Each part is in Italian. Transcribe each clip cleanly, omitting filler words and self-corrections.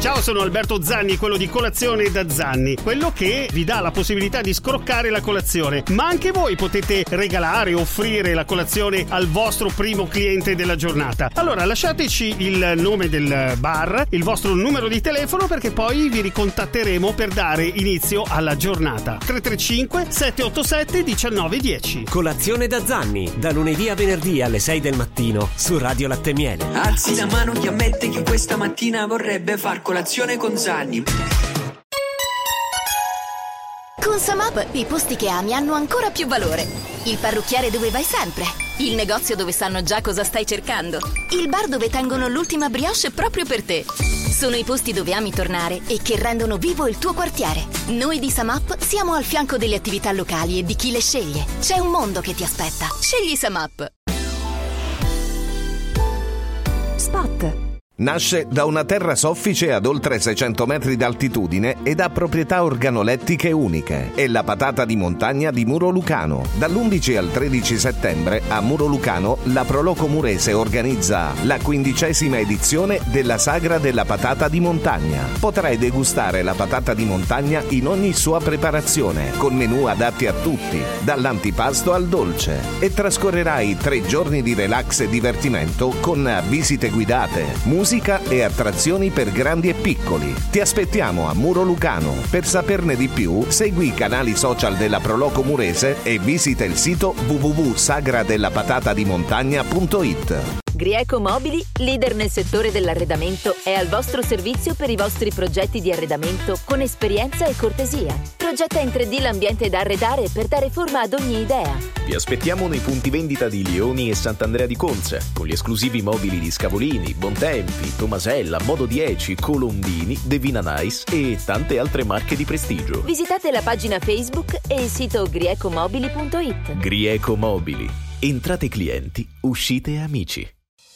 Ciao, sono Alberto Zanni, quello di Colazione da Zanni, quello che vi dà la possibilità di scroccare la colazione, ma anche voi potete regalare, offrire la colazione al vostro primo cliente della giornata. Allora lasciateci il nome del bar, il vostro numero di telefono, perché poi vi ricontatteremo per dare inizio alla giornata. 335 787 1910. Colazione da Zanni, da lunedì a venerdì alle 6 del mattino su Radio Latte Miele. Alzi la mano chi ammette che questa mattina vorrebbe far colazione con Zanni. Con Samap i posti che ami hanno ancora più valore. Il parrucchiere dove vai sempre. Il negozio dove sanno già cosa stai cercando. Il bar dove tengono l'ultima brioche proprio per te. Sono i posti dove ami tornare e che rendono vivo il tuo quartiere. Noi di Samap siamo al fianco delle attività locali e di chi le sceglie. C'è un mondo che ti aspetta. Scegli Samap. Spot. Nasce da una terra soffice ad oltre 600 metri d'altitudine ed ha proprietà organolettiche uniche. È la patata di montagna di Muro Lucano. Dall'11 al 13 settembre a Muro Lucano la Proloco Murese organizza la 15ª edizione della Sagra della Patata di Montagna. Potrai degustare la patata di montagna in ogni sua preparazione, con menù adatti a tutti, dall'antipasto al dolce. E trascorrerai 3 giorni di relax e divertimento con visite guidate, musica e attrazioni per grandi e piccoli. Ti aspettiamo a Muro Lucano. Per saperne di più, segui i canali social della Proloco Murese e visita il sito www.sagradellapatataDiMontagna.it. Grieco Mobili, leader nel settore dell'arredamento, è al vostro servizio per i vostri progetti di arredamento con esperienza e cortesia. Progetta in 3D l'ambiente da arredare per dare forma ad ogni idea. Vi aspettiamo nei punti vendita di Lioni e Sant'Andrea di Conza, con gli esclusivi mobili di Scavolini, Bontempi, Tomasella, Modo 10, Colombini, Devina Nice e tante altre marche di prestigio. Visitate la pagina Facebook e il sito griecomobili.it. Grieco Mobili. Entrate clienti, uscite amici.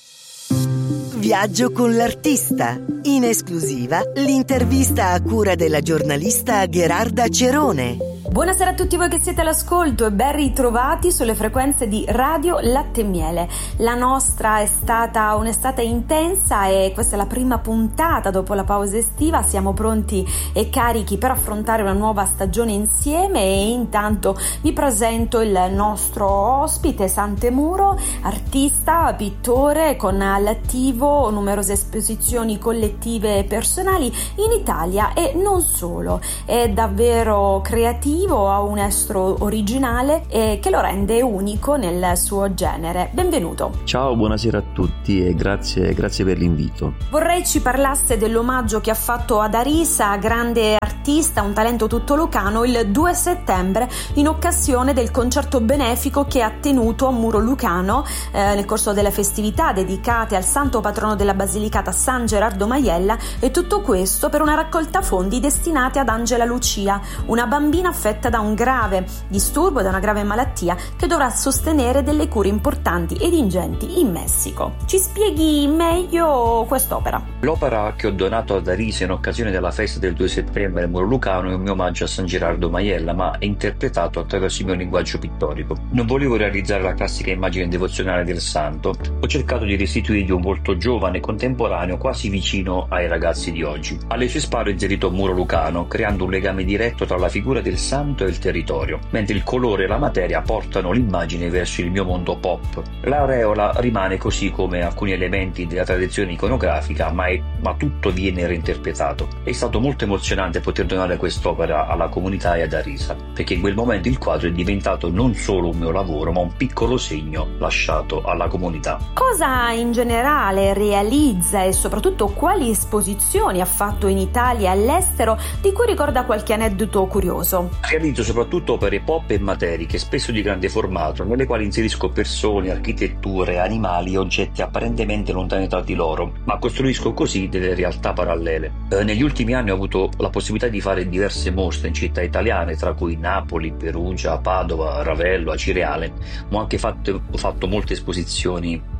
Viaggio con l'artista. In esclusiva, l'intervista a cura della giornalista Gherarda Cerone. Buonasera a tutti voi che siete all'ascolto e ben ritrovati sulle frequenze di Radio Latte Miele. La nostra è stata un'estate intensa e questa è la prima puntata dopo la pausa estiva. Siamo pronti e carichi per affrontare una nuova stagione insieme e intanto vi presento il nostro ospite Santemuro, artista, pittore con all'attivo numerose esposizioni collettive e personali in Italia e non solo. È davvero creativo, ha un estro originale che lo rende unico nel suo genere. Benvenuto. Ciao, buonasera a tutti e grazie per l'invito. Vorrei ci parlasse dell'omaggio che ha fatto ad Arisa, grande artista, un talento tutto lucano, il 2 settembre in occasione del concerto benefico che ha tenuto a Muro Lucano nel corso delle festività dedicate al santo patrono della Basilicata San Gerardo Majella, e tutto questo per una raccolta fondi destinati ad Angela Lucia, una bambina affetta da un grave disturbo, da una grave malattia, che dovrà sostenere delle cure importanti ed ingenti in Messico. Ci spieghi meglio quest'opera? L'opera che ho donato ad Arisa in occasione della festa del 2 settembre a Muro Lucano è un mio omaggio a San Gerardo Majella, ma è interpretato attraverso il mio linguaggio pittorico. Non volevo realizzare la classica immagine devozionale del santo, ho cercato di restituirgli un volto giovane e contemporaneo, quasi vicino ai ragazzi di oggi. Alle sue spalle ho inserito Muro Lucano, creando un legame diretto tra la figura del santo e il territorio, mentre il colore e la materia portano l'immagine verso il mio mondo pop. L'aureola rimane così come alcuni elementi della tradizione iconografica, ma tutto viene reinterpretato. È stato molto emozionante poter donare quest'opera alla comunità e ad Arisa, perché in quel momento il quadro è diventato non solo un mio lavoro, ma un piccolo segno lasciato alla comunità. Cosa in generale realizza e soprattutto quali esposizioni ha fatto in Italia e all'estero, di cui ricorda qualche aneddoto curioso? Realizzo soprattutto opere pop e materiche, spesso di grande formato, nelle quali inserisco persone, architetture, animali e oggetti apparentemente lontani tra di loro, ma costruisco così delle realtà parallele. Negli ultimi anni ho avuto la possibilità di fare diverse mostre in città italiane, tra cui Napoli, Perugia, Padova, Ravello, Acireale, ma ho anche fatto molte esposizioni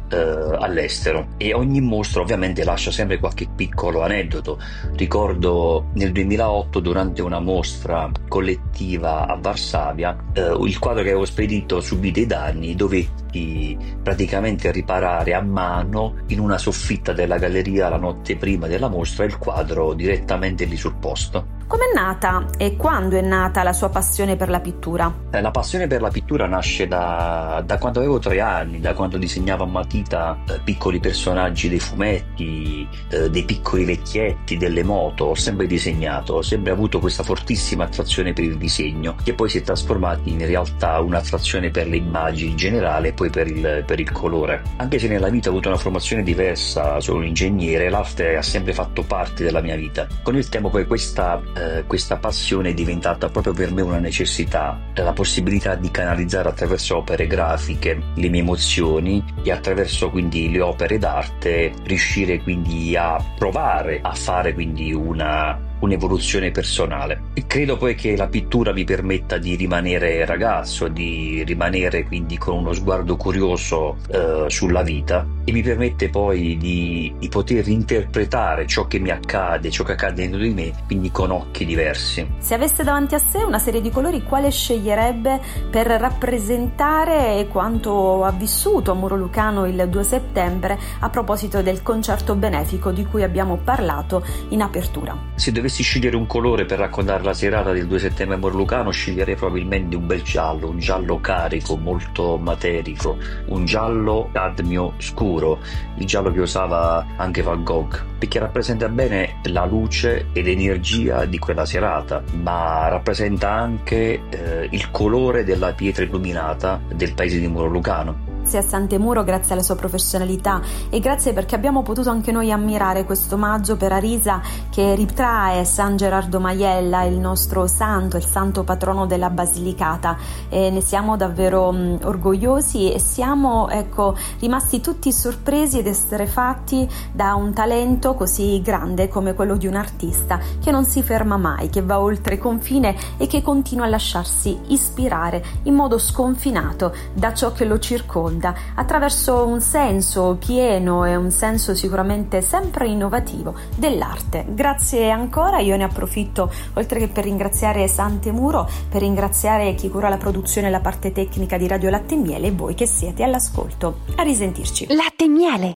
all'estero, e ogni mostra ovviamente lascia sempre qualche piccolo aneddoto. Ricordo nel 2008, durante una mostra collettiva a Varsavia, il quadro che avevo spedito subì dei danni, dovetti praticamente riparare a mano in una soffitta della galleria la notte prima della mostra il quadro direttamente lì sul posto. Com'è nata e quando è nata la sua passione per la pittura? La passione per la pittura nasce da quando avevo 3 anni, da quando disegnavo a matita piccoli personaggi dei fumetti, dei piccoli vecchietti, delle moto. Ho sempre disegnato, ho sempre avuto questa fortissima attrazione per il disegno, che poi si è trasformata in realtà un'attrazione per le immagini in generale e poi per il colore. Anche se nella vita ho avuto una formazione diversa, sono un ingegnere, l'arte ha sempre fatto parte della mia vita. Con il tempo poi questa passione è diventata proprio per me una necessità, la possibilità di canalizzare attraverso opere grafiche le mie emozioni e attraverso quindi le opere d'arte riuscire quindi a provare a fare quindi un'evoluzione personale. E credo poi che la pittura mi permetta di rimanere ragazzo, di rimanere quindi con uno sguardo curioso sulla vita, e mi permette poi di poter interpretare ciò che mi accade, ciò che accade dentro di me, quindi con occhi diversi. Se avesse davanti a sé una serie di colori, quale sceglierebbe per rappresentare quanto ha vissuto a Muro Lucano il 2 settembre a proposito del concerto benefico di cui abbiamo parlato in apertura? Se dovessi scegliere un colore per raccontare la serata del 2 settembre a Muro Lucano, sceglierei probabilmente un bel giallo, un giallo carico, molto materico, un giallo cadmio scuro, il giallo che usava anche Van Gogh, perché rappresenta bene la luce ed energia di quella serata, ma rappresenta anche il colore della pietra illuminata del paese di Muro Lucano. Grazie a Santemuro, grazie alla sua professionalità e grazie perché abbiamo potuto anche noi ammirare questo omaggio per Arisa che ritrae San Gerardo Majella, il nostro santo, il santo patrono della Basilicata, e ne siamo davvero orgogliosi e siamo rimasti tutti sorpresi ed esterrefatti da un talento così grande come quello di un artista che non si ferma mai, che va oltre confine e che continua a lasciarsi ispirare in modo sconfinato da ciò che lo circonda, attraverso un senso pieno e un senso sicuramente sempre innovativo dell'arte. Grazie ancora, io ne approfitto oltre che per ringraziare Santemuro, per ringraziare chi cura la produzione e la parte tecnica di Radio Latte e Miele e voi che siete all'ascolto. A risentirci. Latte e Miele.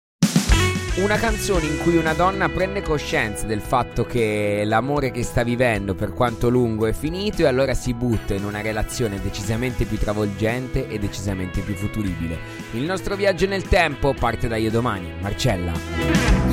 Una canzone in cui una donna prende coscienza del fatto che l'amore che sta vivendo, per quanto lungo, è finito, e allora si butta in una relazione decisamente più travolgente e decisamente più futuribile. Il nostro viaggio nel tempo parte da Io Domani, Marcella.